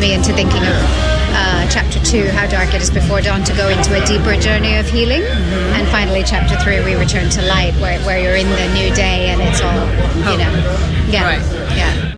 me into thinking of chapter 2, How Dark It Is Before Dawn, to go into a deeper journey of healing. And finally, chapter 3, We Return to Light, where you're in the new day and it's all, Right. Yeah.